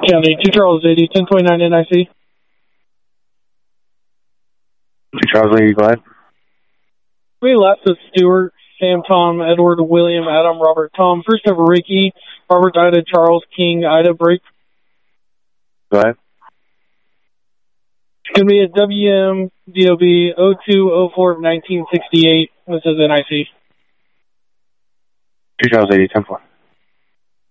County, 2 Charles 80, 1029 NIC. 2 Charles 80, go ahead. 3 left is Stewart, Sam, Tom, Edward, William, Adam, Robert, Tom. First of Ricky, Robert, Ida, Charles, King, Ida, break. Go ahead. It's going to be a WM DOB 0204 1968. This is NIC. 2 Charles 80, 10-4.